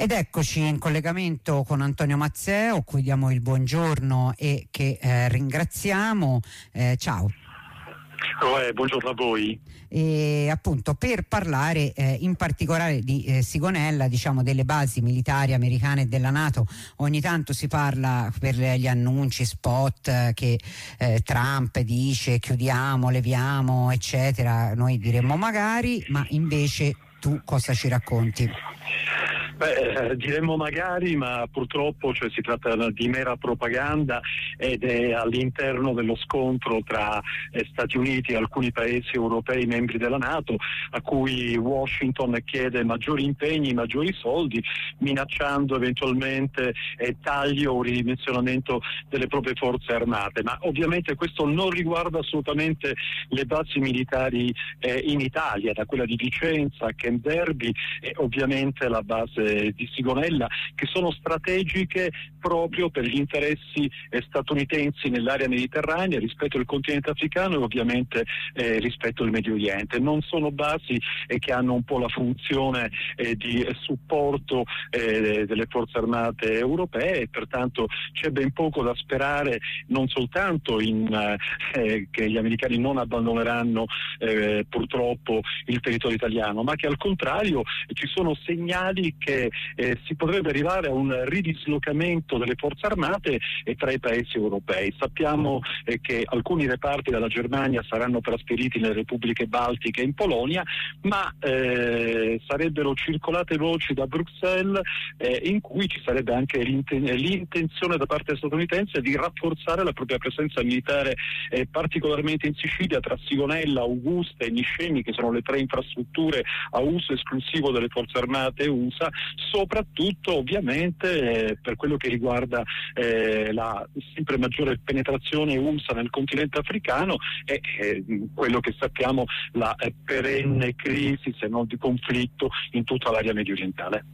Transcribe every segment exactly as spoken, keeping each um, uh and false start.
Ed eccoci in collegamento con Antonio Mazzeo, cui diamo il buongiorno e che eh, ringraziamo. Eh, ciao. Oh, eh, buongiorno a voi. E appunto per parlare eh, in particolare di eh, Sigonella, diciamo delle basi militari americane e della NATO. Ogni tanto si parla per gli annunci spot eh, che eh, Trump dice chiudiamo, leviamo eccetera, noi diremmo magari, ma invece tu cosa ci racconti? Beh, eh, diremmo magari, ma purtroppo cioè, si tratta di mera propaganda ed è all'interno dello scontro tra eh, Stati Uniti e alcuni paesi europei membri della NATO, a cui Washington chiede maggiori impegni, maggiori soldi, minacciando eventualmente eh, taglio o ridimensionamento delle proprie forze armate. Ma ovviamente questo non riguarda assolutamente le basi militari eh, in Italia, da quella di Vicenza, Camp Derby e ovviamente la base di Sigonella, che sono strategiche proprio per gli interessi eh, statunitensi nell'area mediterranea rispetto al continente africano e ovviamente eh, rispetto al Medio Oriente. Non sono basi eh, che hanno un po' la funzione eh, di eh, supporto eh, delle forze armate europee e pertanto c'è ben poco da sperare, non soltanto in, eh, che gli americani non abbandoneranno eh, purtroppo il territorio italiano, ma che al contrario ci sono segnali che Eh, si potrebbe arrivare a un ridislocamento delle forze armate eh, tra i paesi europei. Sappiamo eh, che alcuni reparti dalla Germania saranno trasferiti nelle repubbliche baltiche e in Polonia, ma eh, sarebbero circolate voci da Bruxelles eh, in cui ci sarebbe anche l'inten- l'intenzione da parte statunitense di rafforzare la propria presenza militare eh, particolarmente in Sicilia, tra Sigonella, Augusta e Niscemi, che sono le tre infrastrutture a uso esclusivo delle forze armate U S A, soprattutto ovviamente eh, per quello che riguarda eh, la sempre maggiore penetrazione U S A nel continente africano e eh, quello che sappiamo la eh, perenne crisi, se non di conflitto, in tutta l'area mediorientale.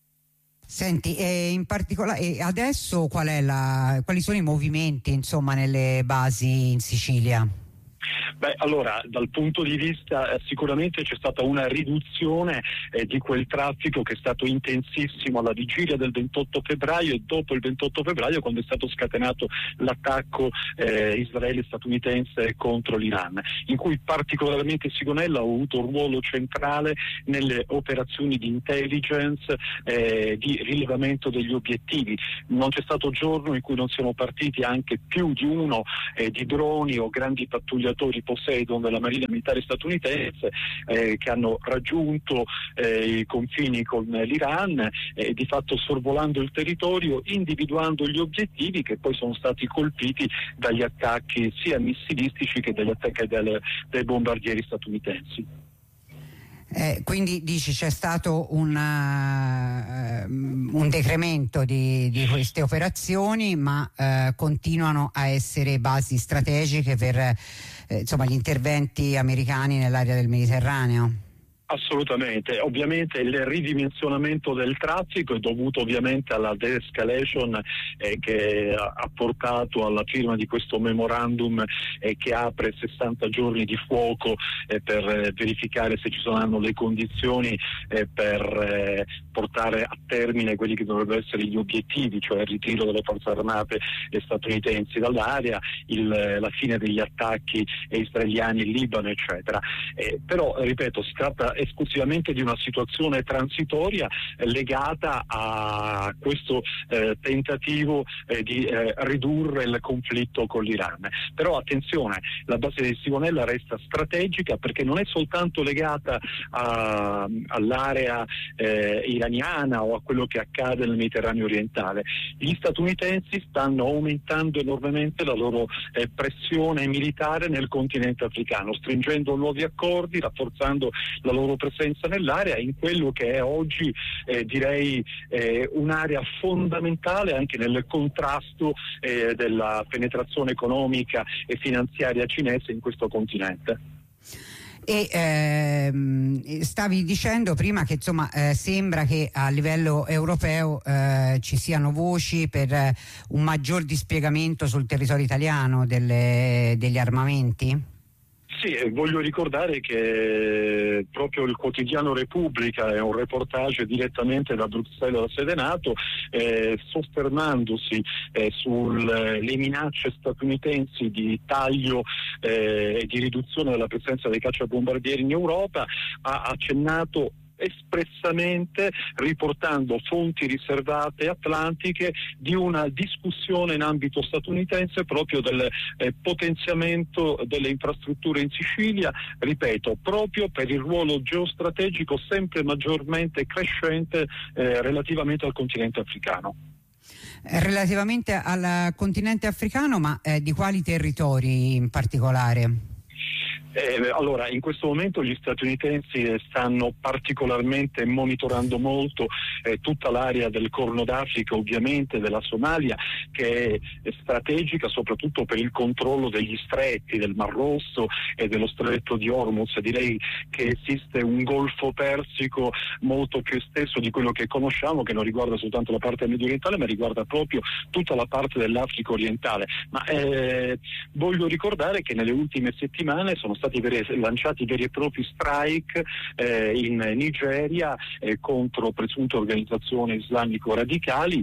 Senti, e in particolare e adesso qual è la, quali sono i movimenti insomma nelle basi in Sicilia? Beh, allora, dal punto di vista eh, sicuramente c'è stata una riduzione eh, di quel traffico che è stato intensissimo alla vigilia del ventotto febbraio e dopo il ventotto febbraio, quando è stato scatenato l'attacco eh, israele-statunitense contro l'Iran, in cui particolarmente Sigonella ha avuto un ruolo centrale nelle operazioni di intelligence, eh, di rilevamento degli obiettivi. Non c'è stato giorno in cui non siano partiti anche più di uno eh, di droni o grandi pattugliatori Poseidon della Marina Militare statunitense eh, che hanno raggiunto eh, i confini con l'Iran e eh, di fatto sorvolando il territorio, individuando gli obiettivi che poi sono stati colpiti dagli attacchi sia missilistici che dagli attacchi del, dai bombardieri statunitensi. Eh, quindi dici c'è stato una, uh, un decremento di, di queste operazioni, ma uh, continuano a essere basi strategiche per eh, insomma, gli interventi americani nell'area del Mediterraneo? Assolutamente, ovviamente il ridimensionamento del traffico è dovuto ovviamente alla de-escalation eh, che ha portato alla firma di questo memorandum eh, che apre sessanta giorni di fuoco eh, per eh, verificare se ci saranno le condizioni eh, per eh, portare a termine quelli che dovrebbero essere gli obiettivi, cioè il ritiro delle forze armate statunitensi dall'area, il, la fine degli attacchi israeliani in Libano, eccetera. Eh, però, ripeto, si tratta esclusivamente di una situazione transitoria eh, legata a questo eh, tentativo eh, di eh, ridurre il conflitto con l'Iran. Però attenzione, la base di Sigonella resta strategica perché non è soltanto legata a, all'area eh, iraniana o a quello che accade nel Mediterraneo orientale. Gli statunitensi stanno aumentando enormemente la loro eh, pressione militare nel continente africano, stringendo nuovi accordi, rafforzando la loro presenza nell'area, in quello che è oggi eh, direi eh, un'area fondamentale anche nel contrasto eh, della penetrazione economica e finanziaria cinese in questo continente. E ehm, stavi dicendo prima che insomma eh, sembra che a livello europeo eh, ci siano voci per eh, un maggior dispiegamento sul territorio italiano delle, degli armamenti? Sì, eh, voglio ricordare che proprio il quotidiano Repubblica è un reportage direttamente da Bruxelles, dalla sede NATO, eh, soffermandosi eh, sulle minacce statunitensi di taglio eh, e di riduzione della presenza dei cacciabombardieri in Europa, ha accennato espressamente, riportando fonti riservate atlantiche, di una discussione in ambito statunitense proprio del eh, potenziamento delle infrastrutture in Sicilia, ripeto, proprio per il ruolo geostrategico sempre maggiormente crescente eh, relativamente al continente africano. Relativamente al continente africano, ma eh, di quali territori in particolare? Eh, allora, in questo momento gli statunitensi stanno particolarmente monitorando molto eh, tutta l'area del Corno d'Africa, ovviamente della Somalia, che è strategica soprattutto per il controllo degli stretti del Mar Rosso e dello Stretto di Hormuz. Direi che esiste un Golfo Persico molto più esteso di quello che conosciamo, che non riguarda soltanto la parte medio orientale, ma riguarda proprio tutta la parte dell'Africa orientale. Ma eh, voglio ricordare che nelle ultime settimane sono stati veri, lanciati veri e propri strike eh, in Nigeria eh, contro presunte organizzazioni islamico-radicali,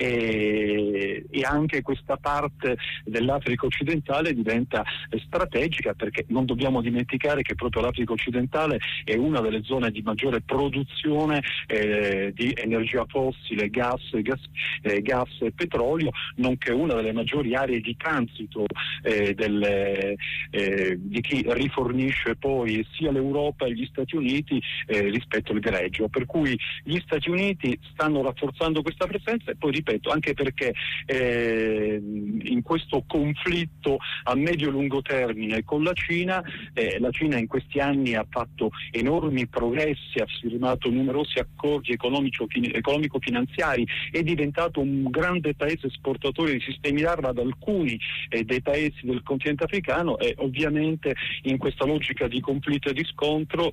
e, e anche questa parte dell'Africa occidentale diventa eh, strategica, perché non dobbiamo dimenticare che proprio l'Africa occidentale è una delle zone di maggiore produzione eh, di energia fossile, gas, gas, eh, gas e petrolio, nonché una delle maggiori aree di transito eh, delle, eh, di chi rifornisce poi sia l'Europa e gli Stati Uniti eh, rispetto al greggio, per cui gli Stati Uniti stanno rafforzando questa presenza, e poi ripeto anche perché eh, in questo conflitto a medio-lungo termine con la Cina, eh, la Cina in questi anni ha fatto enormi progressi, ha firmato numerosi accordi economico-finanziari, è diventato un grande paese esportatore di sistemi d'arma ad alcuni eh, dei paesi del continente africano, e ovviamente in questa logica di conflitto e di scontro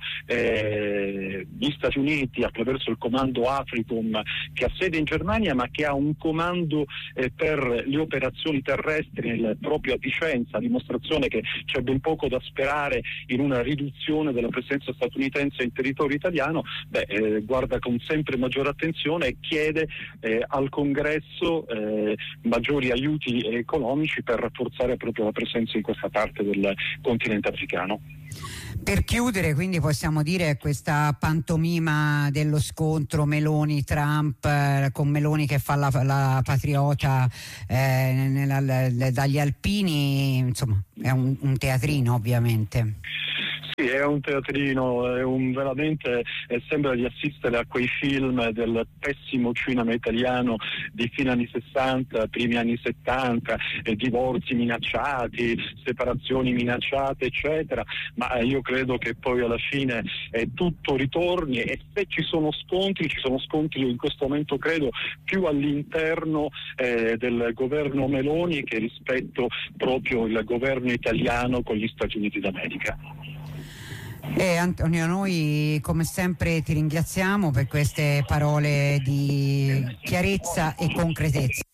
eh, gli Stati Uniti, attraverso il comando Africom, che ha sede in Germania ma che ha un comando eh, per le operazioni terrestri nel, proprio a Vicenza, a dimostrazione che c'è ben poco da sperare in una riduzione della presenza statunitense in territorio italiano, beh, eh, guarda con sempre maggiore attenzione e chiede eh, al Congresso eh, maggiori aiuti economici per rafforzare proprio la presenza in questa parte del continente africano. Per chiudere, quindi, possiamo dire questa pantomima dello scontro Meloni-Trump, eh, con Meloni che fa la, la patriota eh, nella, le, dagli alpini, insomma è un, un teatrino ovviamente. Sì, è un teatrino, è un veramente eh, sembra di assistere a quei film del pessimo cinema italiano di fine anni sessanta, primi anni settanta, eh, divorzi minacciati, separazioni minacciate, eccetera, ma eh, io credo che poi alla fine eh, tutto ritorni, e se ci sono scontri, ci sono scontri in questo momento credo più all'interno eh, del governo Meloni che rispetto proprio il governo italiano con gli Stati Uniti d'America. Eh, Antonio, noi come sempre ti ringraziamo per queste parole di chiarezza e concretezza.